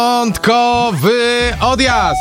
Piątkowy odjazd!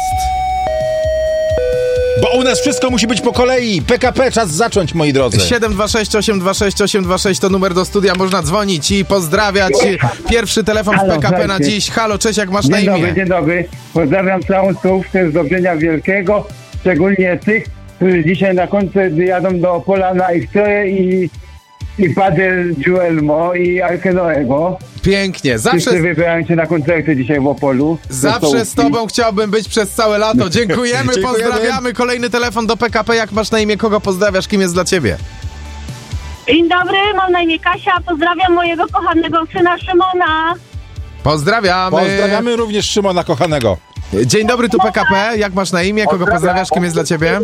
Bo u nas wszystko musi być po kolei. PKP, czas zacząć, moi drodzy. 726 826 826 to numer do studia, można dzwonić i pozdrawiać. Pierwszy telefon w PKP na dziś. Halo, cześć, jak masz na imię? Dzień dobry. Pozdrawiam całą stołówkę z Dobrzynia Wielkiego, szczególnie tych, którzy dzisiaj na koncert jadą do Opola na X-Ray i Padel Giuelmo i Arkenoego. Pięknie, Wszyscy wybierają się na koncerty dzisiaj w Opolu. zawsze z tobą chciałbym być przez całe lato. Dziękujemy, pozdrawiamy. Kolejny telefon do PKP, jak masz na imię, kogo pozdrawiasz, kim jest dla ciebie? Dzień dobry, mam na imię Kasia, pozdrawiam mojego kochanego syna Szymona. Pozdrawiamy. Pozdrawiamy również Szymona kochanego. Dzień dobry, tu PKP, jak masz na imię, kogo pozdrawiasz, kim jest dla ciebie?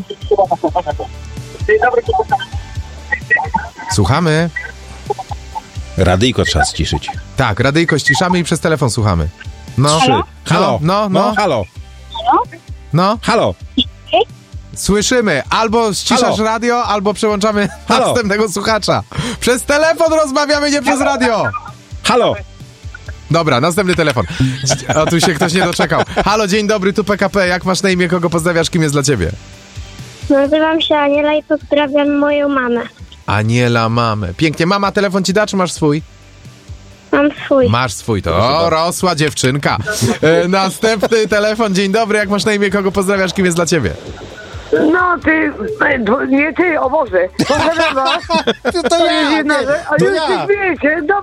Słuchamy. Radyjko trzeba ściszyć. Tak, radyjko ściszamy i przez telefon słuchamy. No. Trzy. Halo. No. Halo. No. Halo. Słyszymy. Albo ściszasz Halo. radio, albo przełączamy Halo. następnego słuchacza. Przez telefon rozmawiamy, nie przez radio. Halo. Dobra, następny telefon. O, tu się ktoś nie doczekał. Halo, dzień dobry, tu PKP. Jak masz na imię, kogo pozdrawiasz, kim jest dla ciebie? Nazywam się Aniela i pozdrawiam moją mamę. Aniela, mamy. Pięknie. Mama telefon ci da, czy masz swój? Mam swój. Masz swój, to rosła dziewczynka. Następny telefon. Dzień dobry, jak masz na imię, kogo pozdrawiasz, kim jest dla ciebie? No ty, nie ty, o Boże. Pozdrawiam was. To ja, jest jedna rzecz, a to już ja. się śmiejecie.